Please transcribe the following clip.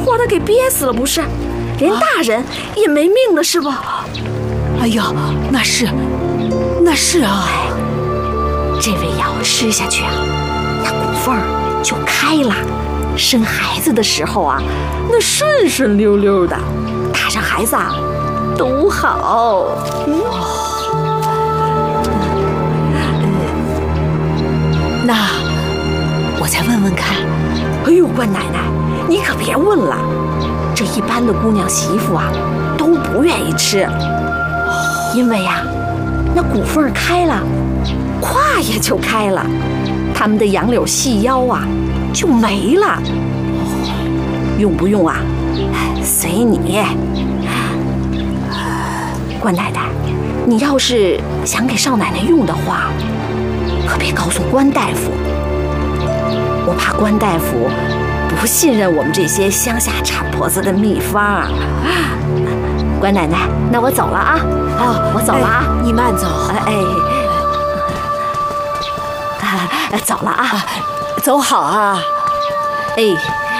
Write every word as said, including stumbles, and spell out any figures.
活的给憋死了不是？连大人也没命了是不？ 哎呀，那是，那是啊。 这味药吃下去啊，那骨缝就开了，生孩子的时候啊，那顺顺溜溜的，打上孩子啊，都好。嗯， 那我再问问看。 哎呦，关奶奶，你可别问了，这一般的姑娘媳妇啊，都不愿意吃，因为呀、啊，那骨缝开了，胯也就开了，他们的杨柳细腰啊就没了。用不用啊？随你。关奶奶，你要是想给少奶奶用的话，可别告诉关大夫，我怕关大夫不信任我们这些乡下产婆子的秘方。关奶奶，那我走了啊！ 哦， 我走了啊！ 哎、你慢走。 哎哎，走了啊！ 走好啊！ 哎。